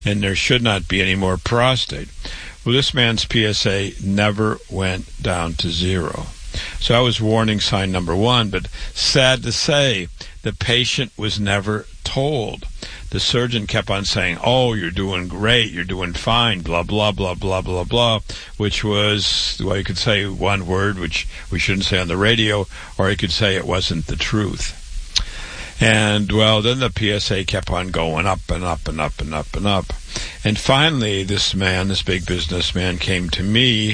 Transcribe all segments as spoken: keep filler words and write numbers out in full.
and there should not be any more prostate. Well, this man's P S A never went down to zero. So that was warning sign number one, but sad to say, the patient was never told. The surgeon kept on saying, oh, you're doing great, you're doing fine, blah, blah, blah, blah, blah, blah, which was, well, you could say one word, which we shouldn't say on the radio, or you could say it wasn't the truth. And, well, then the P S A kept on going up and up and up and up and up. And finally, this man, this big businessman, came to me,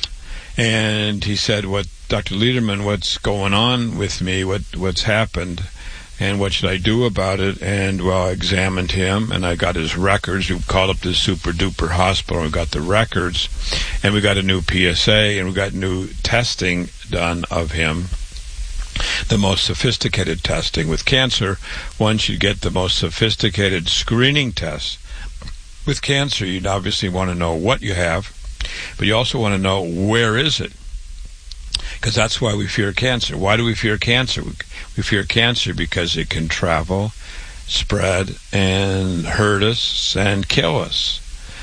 and he said, "What, Doctor Lederman, what's going on with me? What what's happened? And what should I do about it?" And, well, I examined him, and I got his records. We called up this super-duper hospital, and we got the records, and we got a new P S A, and we got new testing done of him, the most sophisticated testing. With cancer, one should get the most sophisticated screening tests. With cancer, you'd obviously want to know what you have, but you also want to know where is it, because that's why we fear cancer. Why do we fear cancer? We fear cancer because it can travel, spread, and hurt us and kill us.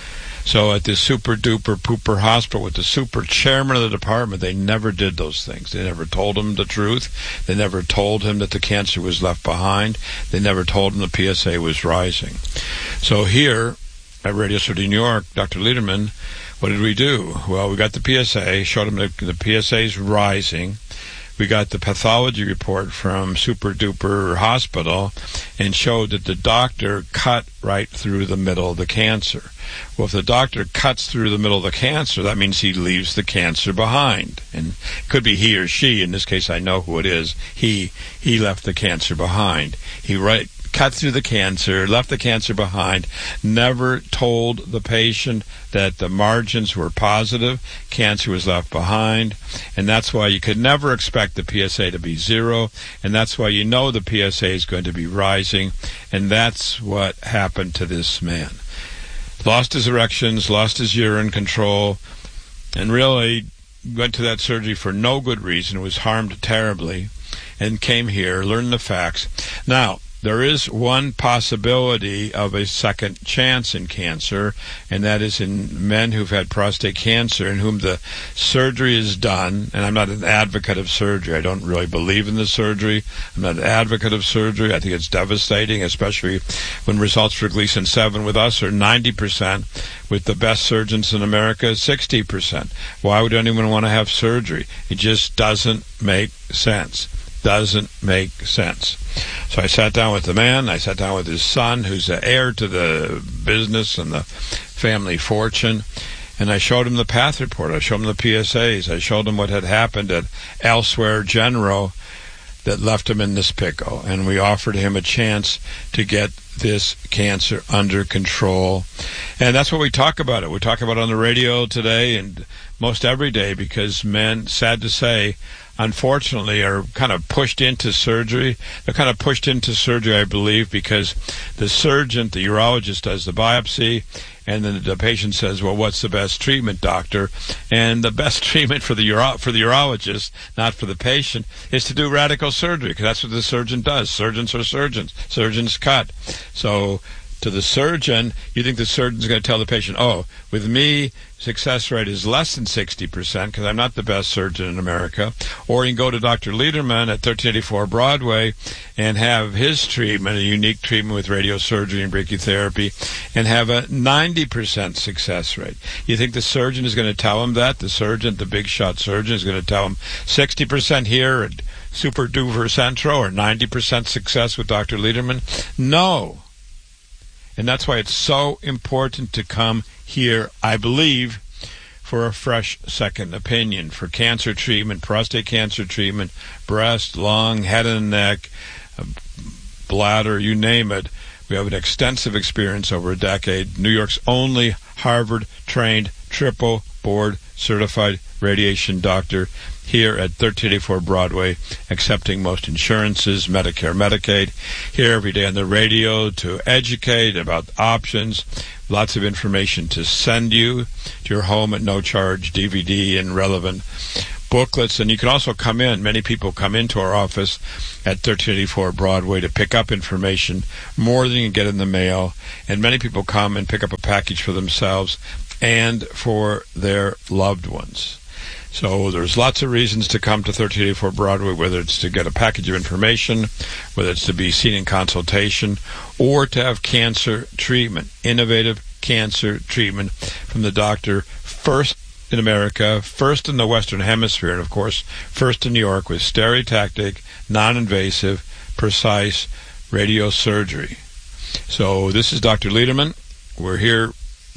So at this super-duper pooper hospital with the super chairman of the department, they never did those things. They never told him the truth. They never told him that the cancer was left behind. They never told him the P S A was rising. So here at Radio City, New York, Doctor Lederman, what did we do? Well, we got the P S A, showed him the, the P S A is rising. We got the pathology report from Super Duper Hospital and showed that the doctor cut right through the middle of the cancer. Well, if the doctor cuts through the middle of the cancer, that means he leaves the cancer behind. And it could be he or she. In this case, I know who it is. He he left the cancer behind. He right cut through the cancer, left the cancer behind, never told the patient that the margins were positive, cancer was left behind, and that's why you could never expect the P S A to be zero, and that's why you know the P S A is going to be rising, and that's what happened to this man. Lost his erections, lost his urine control, and really went to that surgery for no good reason, was harmed terribly, and came here, learned the facts. Now, there is one possibility of a second chance in cancer, and that is in men who've had prostate cancer in whom the surgery is done. And I'm not an advocate of surgery. I don't really believe in the surgery. I'm not an advocate of surgery. I think it's devastating, especially when results for Gleason seven with us are ninety percent, with the best surgeons in America, sixty percent. Why would anyone want to have surgery? It just doesn't make sense. Doesn't make sense. So I sat down with the man. I sat down with his son, who's the heir to the business and the family fortune, and I showed him the path report. I showed him the P S As. I showed him what had happened at Elsewhere General that left him in this pickle, and we offered him a chance to get this cancer under control. And that's what we talk about it. We talk about it on the radio today and most every day, because men, sad to say, unfortunately, are kind of pushed into surgery. They're kind of pushed into surgery, I believe, because the surgeon, the urologist, does the biopsy, and then the patient says, well, what's the best treatment, doctor? And the best treatment for the uro- for the urologist, not for the patient, is to do radical surgery, because that's what the surgeon does. Surgeons are surgeons. Surgeons cut. So to the surgeon, you think the surgeon's going to tell the patient, oh, with me, success rate is less than sixty percent because I'm not the best surgeon in America. Or you can go to Doctor Lederman at thirteen eighty-four Broadway and have his treatment, a unique treatment with radiosurgery and brachytherapy, and have a ninety percent success rate. You think the surgeon is going to tell him that? The surgeon, the big shot surgeon, is going to tell him sixty percent here at Super Duper Centro or ninety percent success with Doctor Lederman? No. And that's why it's so important to come here, I believe, for a fresh second opinion for cancer treatment, prostate cancer treatment, breast, lung, head and neck, bladder, you name it. We have an extensive experience over a decade. New York's only Harvard-trained, triple-board certified radiation doctor here at thirteen eighty-four Broadway, accepting most insurances, Medicare, Medicaid, here every day on the radio to educate about options, lots of information to send you to your home at no charge, D V D and relevant booklets, and you can also come in. Many people come into our office at thirteen eighty-four Broadway to pick up information, more than you can get in the mail, and many people come and pick up a package for themselves and for their loved ones. So there's lots of reasons to come to thirteen eighty-four Broadway, whether it's to get a package of information, whether it's to be seen in consultation, or to have cancer treatment, innovative cancer treatment from the doctor, first in America, first in the Western Hemisphere, and of course, first in New York with stereotactic, non-invasive, precise radiosurgery. So this is Doctor Lederman. We're here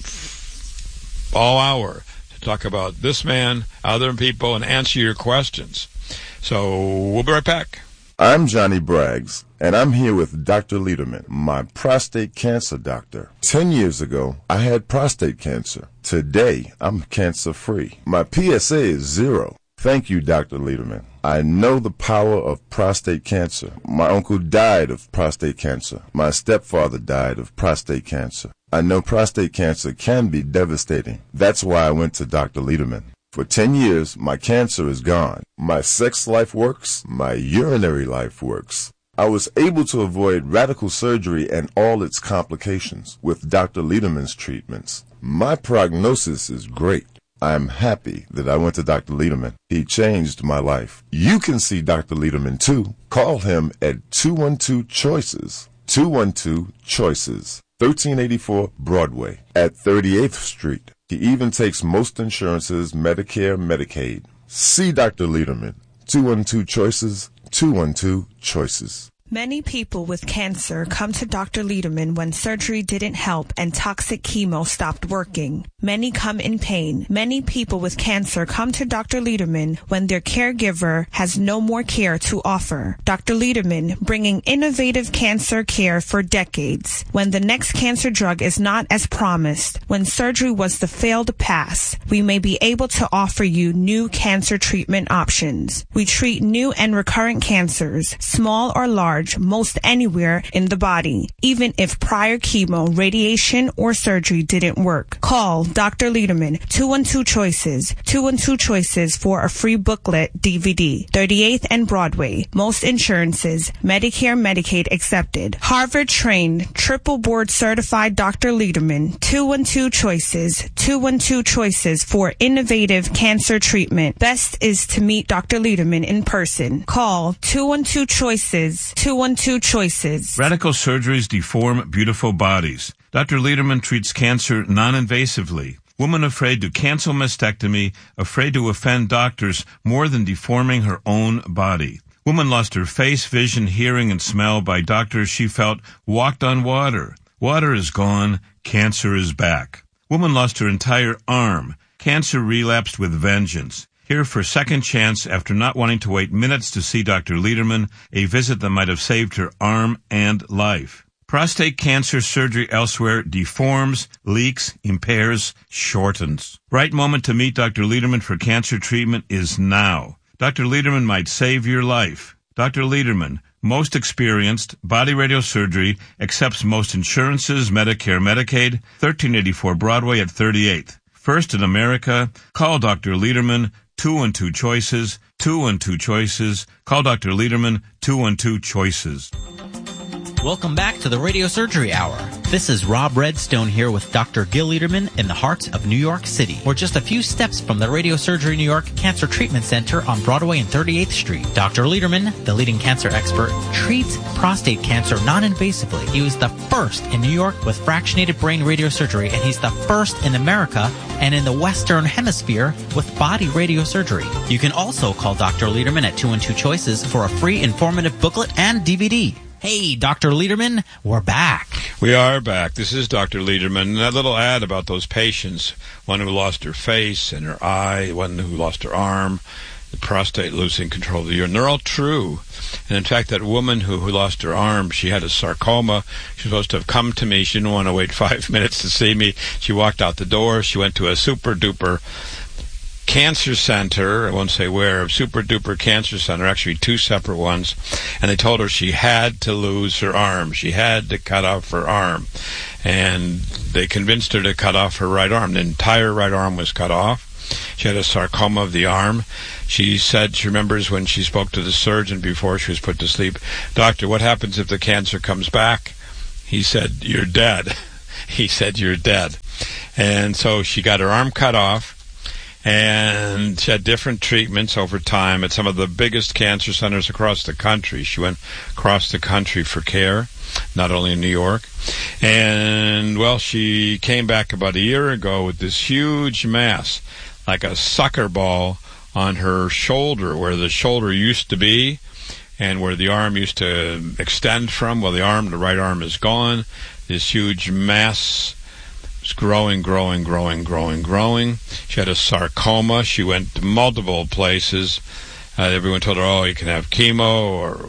all hour to talk about this man, other people, and answer your questions. So we'll be right back. I'm Johnny Braggs, and I'm here with Doctor Lederman, my prostate cancer doctor. Ten years ago, I had prostate cancer. Today, I'm cancer-free. My P S A is zero. Thank you, Doctor Lederman. I know the power of prostate cancer. My uncle died of prostate cancer. My stepfather died of prostate cancer. I know prostate cancer can be devastating. That's why I went to Doctor Lederman. For ten years, my cancer is gone. My sex life works. My urinary life works. I was able to avoid radical surgery and all its complications with Doctor Lederman's treatments. My prognosis is great. I'm happy that I went to Doctor Lederman. He changed my life. You can see Doctor Lederman too. Call him at two one two CHOICES. two one two CHOICES. thirteen eighty-four Broadway at thirty-eighth Street. He even takes most insurances, Medicare, Medicaid. See Doctor Lederman. two one two CHOICES. two one two CHOICES. Many people with cancer come to Doctor Lederman when surgery didn't help and toxic chemo stopped working. Many come in pain. Many people with cancer come to Doctor Lederman when their caregiver has no more care to offer. Doctor Lederman, bringing innovative cancer care for decades. When the next cancer drug is not as promised, when surgery was the failed pass, we may be able to offer you new cancer treatment options. We treat new and recurrent cancers, small or large, most anywhere in the body, even if prior chemo, radiation, or surgery didn't work. Call Doctor Lederman, two one two CHOICES, two one two CHOICES for a free booklet D V D. thirty-eighth and Broadway. Most insurances, Medicare, Medicaid accepted. Harvard-trained, triple board certified Doctor Lederman, two one two CHOICES, two one two CHOICES for innovative cancer treatment. Best is to meet Doctor Lederman in person. Call two one two CHOICES, two one two CHOICES. Radical surgeries deform beautiful bodies. Doctor Lederman treats cancer non-invasively. Woman afraid to cancel mastectomy, afraid to offend doctors more than deforming her own body. Woman lost her face, vision, hearing, and smell by doctors she felt walked on water. Water is gone. Cancer is back. Woman lost her entire arm. Cancer relapsed with vengeance. Here for second chance after not wanting to wait minutes to see Doctor Lederman, a visit that might have saved her arm and life. Prostate cancer surgery elsewhere deforms, leaks, impairs, shortens. Right moment to meet Doctor Lederman for cancer treatment is now. Doctor Lederman might save your life. Doctor Lederman, most experienced, body radiosurgery, accepts most insurances, Medicare, Medicaid, thirteen eighty-four Broadway at thirty-eighth. First in America, call Doctor Lederman, two one two CHOICES, two one two CHOICES. Call Doctor Lederman, two one two CHOICES. Welcome back to the Radio Surgery Hour. This is Rob Redstone here with Doctor Gil Lederman in the heart of New York City. We're just a few steps from the Radio Surgery New York Cancer Treatment Center on Broadway and thirty-eighth Street. Doctor Lederman, the leading cancer expert, treats prostate cancer non-invasively. He was the first in New York with fractionated brain radiosurgery, and he's the first in America and in the Western Hemisphere with body radiosurgery. You can also call Doctor Lederman at two one two CHOICES for a free informative booklet and D V D. Hey, Doctor Lederman, we're back. We are back. This is Doctor Lederman. And that little ad about those patients, one who lost her face and her eye, one who lost her arm, the prostate losing control of the urine, they're all true. And in fact, that woman who, who lost her arm, she had a sarcoma. She was supposed to have come to me. She didn't want to wait five minutes to see me. She walked out the door. She went to a super-duper cancer center, I won't say where, a super-duper cancer center, actually two separate ones, and they told her she had to lose her arm. She had to cut off her arm. And they convinced her to cut off her right arm. The entire right arm was cut off. She had a sarcoma of the arm. She said she remembers when she spoke to the surgeon before she was put to sleep, "Doctor, what happens if the cancer comes back?" He said, "You're dead." He said, "You're dead." And so she got her arm cut off, and she had different treatments over time at some of the biggest cancer centers across the country. She went across the country for care, not only in New York. And, well, she came back about a year ago with this huge mass, like a soccer ball, on her shoulder, where the shoulder used to be and where the arm used to extend from. Well, the arm, the right arm is gone. This huge mass was growing, growing, growing, growing, growing. She had a sarcoma. She went to multiple places. Uh, everyone told her, oh, you can have chemo, or...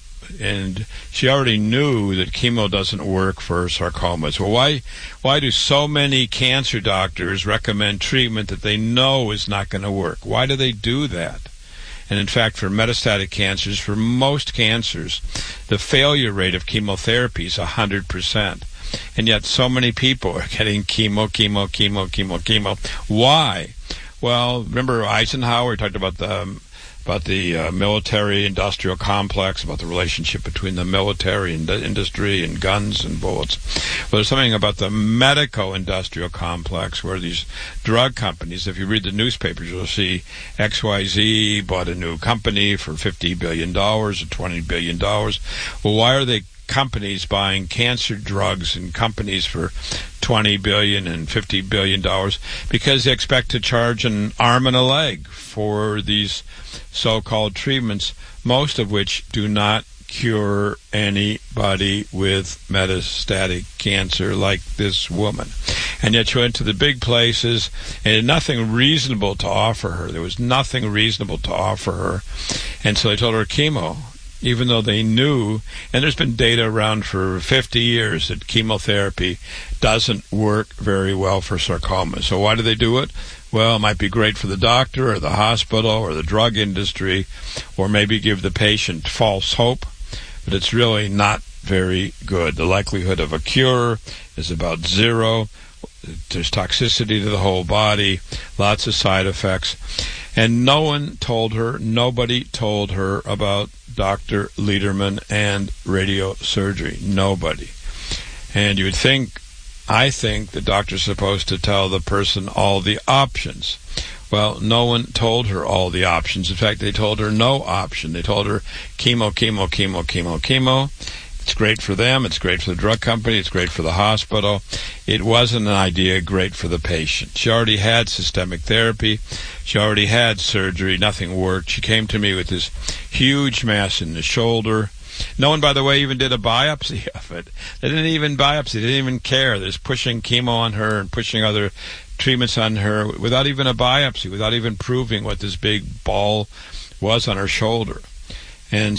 and she already knew that chemo doesn't work for sarcomas. Well, why why do so many cancer doctors recommend treatment that they know is not going to work? Why do they do that? And in fact, for metastatic cancers, for most cancers, the failure rate of chemotherapy is one hundred percent. And yet so many people are getting chemo, chemo, chemo, chemo, chemo. Why? Well, remember Eisenhower talked about the... Um, about the uh, military-industrial complex, about the relationship between the military and the industry and guns and bullets. But there's something about the medico-industrial complex where these drug companies, if you read the newspapers, you'll see X Y Z bought a new company for fifty billion dollars or twenty billion dollars. Well, why are they companies buying cancer drugs and companies for twenty billion dollars and fifty billion dollars? Because they expect to charge an arm and a leg for these so-called treatments, most of which do not cure anybody with metastatic cancer like this woman. And yet she went to the big places and had nothing reasonable to offer her. There was nothing reasonable to offer her. And so they told her chemo, even though they knew, and there's been data around for fifty years that chemotherapy doesn't work very well for sarcoma. So why do they do it? Well, it might be great for the doctor or the hospital or the drug industry, or maybe give the patient false hope, but it's really not very good. The likelihood of a cure is about zero. There's toxicity to the whole body, lots of side effects. And no one told her, nobody told her about Doctor Lederman and radiosurgery. Nobody. And you would think, I think the doctor's supposed to tell the person all the options. Well, no one told her all the options. In fact, they told her no option. They told her chemo, chemo, chemo, chemo, chemo. It's great for them. It's great for the drug company. It's great for the hospital. It wasn't an idea great for the patient. She already had systemic therapy. She already had surgery. Nothing worked. She came to me with this huge mass in the shoulder. No one, by the way, even did a biopsy of it. They didn't even biopsy. They didn't even care. They're just pushing chemo on her and pushing other treatments on her without even a biopsy, without even proving what this big ball was on her shoulder. And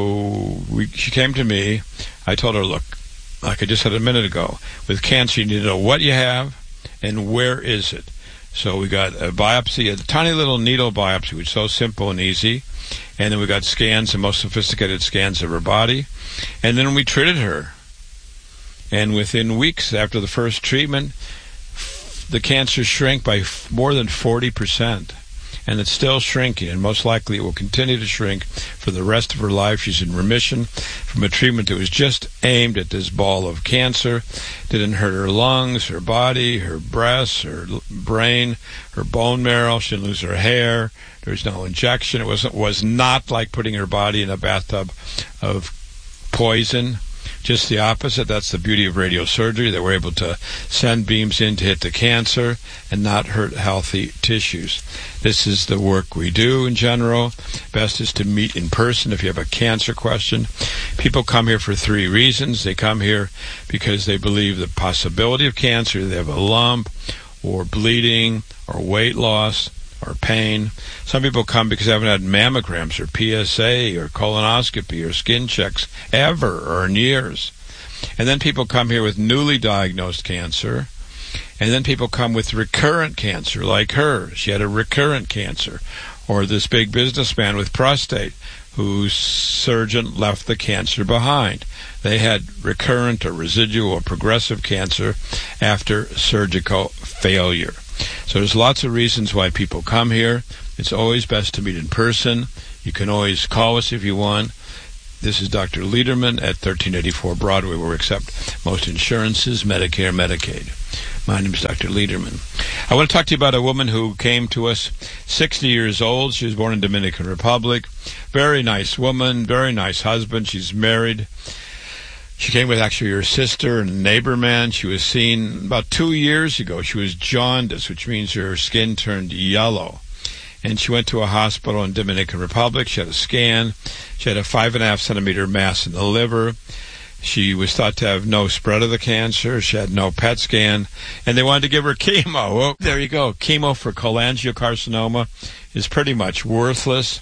so we, she came to me. I told her, look, like I just said a minute ago, with cancer you need to know what you have and where is it. So we got a biopsy, a tiny little needle biopsy, which is so simple and easy. And then we got scans, the most sophisticated scans of her body. And then we treated her. And within weeks after the first treatment, the cancer shrank by more than forty percent. And it's still shrinking, and most likely it will continue to shrink for the rest of her life. She's in remission from a treatment that was just aimed at this ball of cancer. Didn't hurt her lungs, her body, her breasts, her brain, her bone marrow. She didn't lose her hair. There was no injection. It wasn't was not like putting her body in a bathtub of poison. Just the opposite. That's the beauty of radiosurgery, that we're able to send beams in to hit the cancer and not hurt healthy tissues. This is the work we do in general. Best is to meet in person if you have a cancer question. People come here for three reasons. They come here because they believe the possibility of cancer. They have a lump or bleeding or weight loss or pain. Some people come because they haven't had mammograms or P S A or colonoscopy or skin checks ever or in years. And then people come here with newly diagnosed cancer. And then people come with recurrent cancer, like her. She had a recurrent cancer. Or this big businessman with prostate, whose surgeon left the cancer behind. They had recurrent or residual or progressive cancer after surgical failure. So there's lots of reasons why people come here. It's always best to meet in person. You can always call us if you want. This is Doctor Lederman at thirteen eighty-four Broadway, where we accept most insurances, Medicare, Medicaid. My name is Doctor Lederman. I want to talk to you about a woman who came to us, sixty years old. She was born in Dominican Republic. Very nice woman, very nice husband. She's married. She came with actually her sister and a neighbor man. She was seen about two years ago. She was jaundice, which means her skin turned yellow. And she went to a hospital in Dominican Republic. She had a scan. She had a five and a half centimeter mass in the liver. She was thought to have no spread of the cancer. She had no P E T scan. And they wanted to give her chemo. Well, there you go. Chemo for cholangiocarcinoma is pretty much worthless.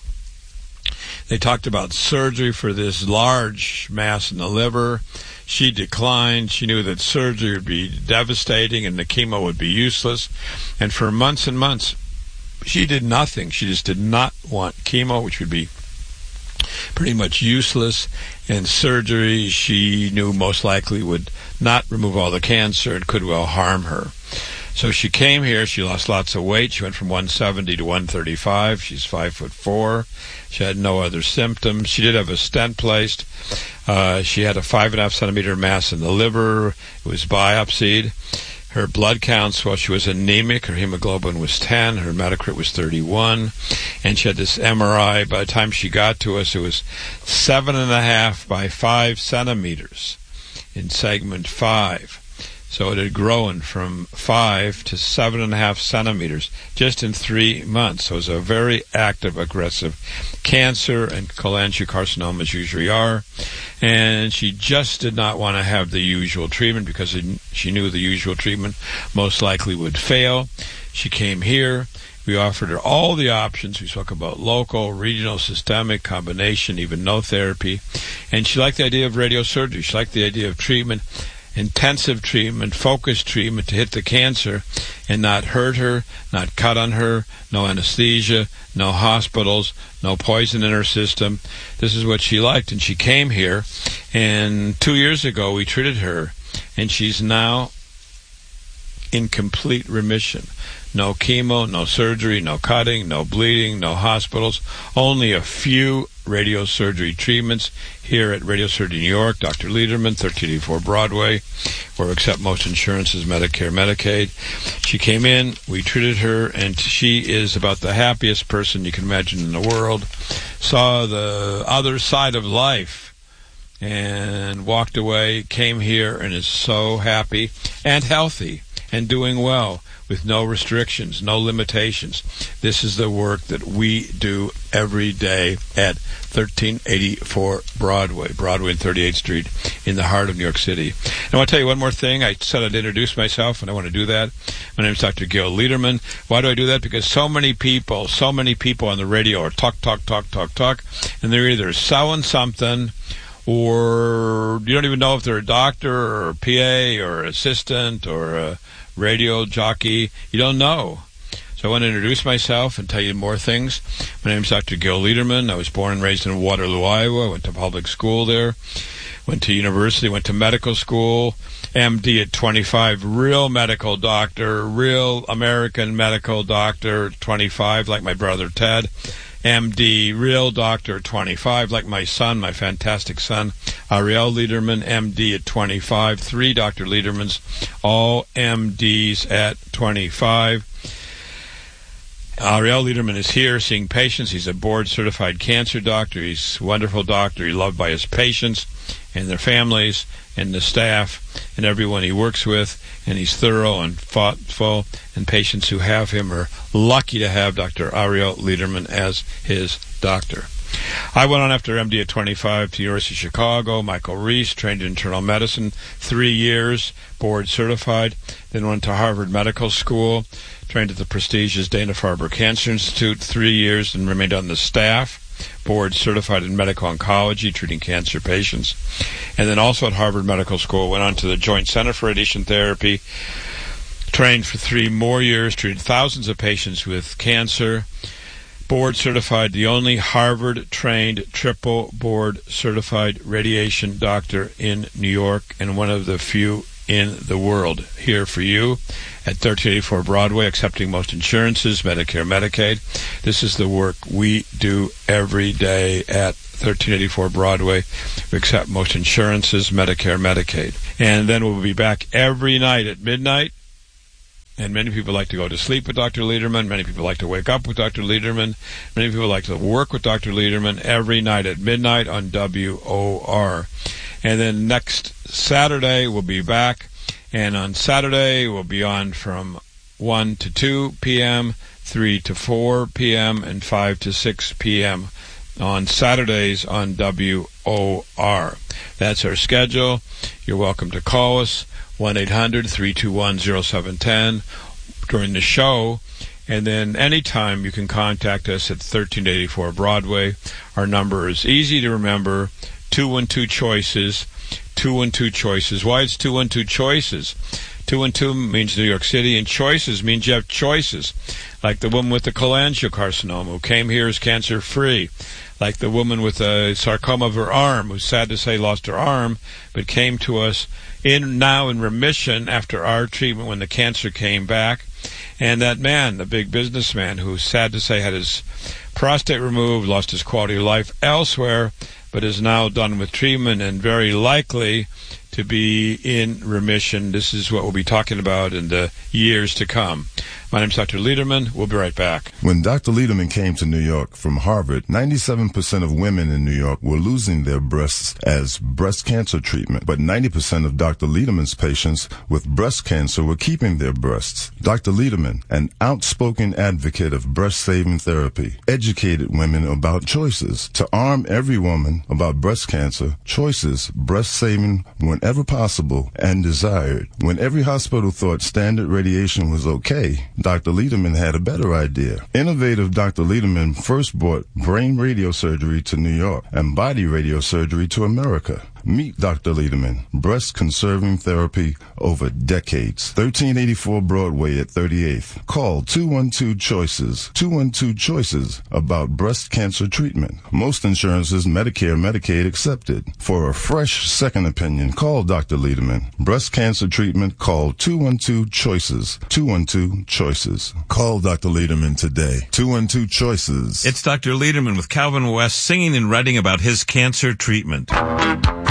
They talked about surgery for this large mass in the liver. She declined. She knew that surgery would be devastating and the chemo would be useless. And for months and months, she did nothing. She just did not want chemo, which would be pretty much useless, and surgery she knew most likely would not remove all the cancer and could well harm her. So she came here. She lost lots of weight. She went from one seventy to one thirty-five. She's five foot four. She had no other symptoms. She did have a stent placed. Uh, she had a five and a half centimeter mass in the liver. It was biopsied. Her blood counts, well, she was anemic. Her hemoglobin was ten. Her hematocrit was thirty-one. And she had this M R I. By the time she got to us, it was seven and a half by five centimeters in segment five. So it had grown from five to seven and a half centimeters just in three months. So it was a very active, aggressive cancer, and cholangiocarcinomas usually are. And she just did not want to have the usual treatment because she knew the usual treatment most likely would fail. She came here. We offered her all the options. We spoke about local, regional, systemic, combination, even no therapy. And she liked the idea of radiosurgery. She liked the idea of treatment, intensive treatment, focused treatment to hit the cancer and not hurt her, not cut on her, no anesthesia, no hospitals, no poison in her system. This is what she liked, and she came here, and two years ago we treated her, and she's now in complete remission. No chemo, no surgery, no cutting, no bleeding, no hospitals, only a few radiosurgery treatments here at Radiosurgery New York, Doctor Lederman, thirteen eighty-four Broadway, where we accept most insurances, Medicare, Medicaid. She came in, we treated her, and she is about the happiest person you can imagine in the world. Saw the other side of life and walked away, came here, and is so happy and healthy and doing well, with no restrictions, no limitations. This is the work that we do every day at thirteen eighty-four Broadway, Broadway and thirty-eighth Street in the heart of New York City. And I want to tell you one more thing. I said I'd introduce myself, and I want to do that. My name is Doctor Gil Lederman. Why do I do that? Because so many people, so many people on the radio are talk, talk, talk, talk, talk, and they're either selling something, or you don't even know if they're a doctor or a P A or assistant or a radio jockey. You don't know. So I want to introduce myself and tell you more things. My name is Doctor Gil Lederman. I was born and raised in Waterloo, Iowa. Went to public school there. Went to university. Went to medical school. M D at twenty-five. Real medical doctor. Real American medical doctor. twenty-five, like my brother Ted. M D, real doctor, twenty-five, like my son, my fantastic son, Ariel Lederman, M D at twenty-five, three Doctor Ledermans, all M Ds at twenty-five. Ariel Lederman is here seeing patients. He's a board-certified cancer doctor. He's a wonderful doctor. He's loved by his patients and their families and the staff and everyone he works with, and he's thorough and thoughtful, and patients who have him are lucky to have Doctor Ariel Lederman as his doctor. I went on after M D at twenty-five to University of Chicago, Michael Reese, trained in internal medicine, three years, board certified, then went to Harvard Medical School, trained at the prestigious Dana-Farber Cancer Institute, three years, and remained on the staff, board certified in medical oncology, treating cancer patients. And then also at Harvard Medical School, went on to the Joint Center for Radiation Therapy, trained for three more years, treated thousands of patients with cancer, board certified, the only Harvard-trained triple board certified radiation doctor in New York, and one of the few in the world here for you at thirteen eighty-four Broadway, accepting most insurances, Medicare, Medicaid. This is the work we do every day at thirteen eighty-four Broadway. We accept most insurances, Medicare, Medicaid. And then we'll be back every night at midnight. And many people like to go to sleep with Doctor Lederman. Many people like to wake up with Doctor Lederman. Many people like to work with Doctor Lederman every night at midnight on W O R. And then next Saturday, we'll be back. And on Saturday, we'll be on from one to two p.m., three to four p.m., and five to six p.m. on Saturdays on W O R. That's our schedule. You're welcome to call us, one eight hundred, three two one, oh seven one zero during the show. And then anytime you can contact us at thirteen eighty-four Broadway. Our number is easy to remember, two one two choices, two one two choices. Why it's two one two choices? two one two means New York City, and choices means you have choices. Like the woman with the cholangiocarcinoma who came here as cancer-free. Like the woman with a sarcoma of her arm, who's sad to say lost her arm, but came to us in now in remission after our treatment when the cancer came back. And that man, the big businessman, who's sad to say had his prostate removed, lost his quality of life elsewhere, but is now done with treatment and very likely to be in remission. This is what we'll be talking about in the years to come. My name's Doctor Lederman. We'll be right back. When Doctor Lederman came to New York from Harvard, ninety-seven percent of women in New York were losing their breasts as breast cancer treatment, but ninety percent of Doctor Lederman's patients with breast cancer were keeping their breasts. Doctor Lederman, an outspoken advocate of breast-saving therapy, educated women about choices. To arm every woman about breast cancer, choices, breast-saving whenever possible and desired. When every hospital thought standard radiation was okay, Doctor Lederman had a better idea. Innovative Doctor Lederman first brought brain radiosurgery to New York and body radiosurgery to America. Meet Doctor Lederman, breast-conserving therapy over decades. thirteen eighty-four Broadway at thirty-eighth. Call two one two choices, two one two choices about breast cancer treatment. Most insurances, Medicare, Medicaid accepted. For a fresh second opinion, call Doctor Lederman. Breast cancer treatment, call two one two choices, two one two choices. Call Doctor Lederman today. two one two choices. It's Doctor Lederman with Calvin West singing and writing about his cancer treatment.